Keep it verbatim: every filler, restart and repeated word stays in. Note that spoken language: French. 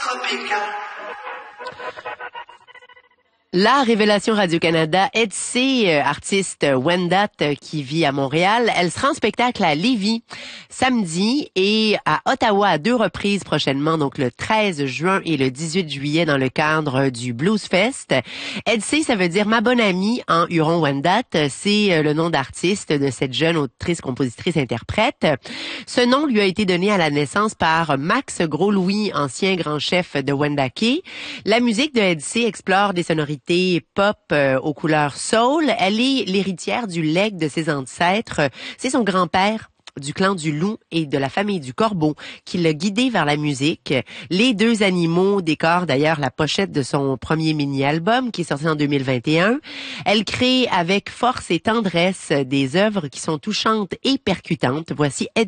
Tropical. La révélation Radio-Canada, Edsy, artiste Wendat qui vit à Montréal, elle sera en spectacle à Lévis samedi et à Ottawa à deux reprises prochainement, donc le treize juin et le dix-huit juillet dans le cadre du Blues Fest. Edsy, ça veut dire ma bonne amie en Huron-Wendat. C'est le nom d'artiste de cette jeune autrice, compositrice, interprète. Ce nom lui a été donné à la naissance par Max Gros-Louis, ancien grand chef de Wendake. La musique de Edsy explore des sonorités pop euh, aux couleurs soul. Elle est l'héritière du legs de ses ancêtres. C'est son grand-père du clan du loup et de la famille du corbeau qui l'a guidé vers la musique. Les deux animaux décorent d'ailleurs la pochette de son premier mini-album qui est sorti en deux mille vingt et un. Elle crée avec force et tendresse des œuvres qui sont touchantes et percutantes. Voici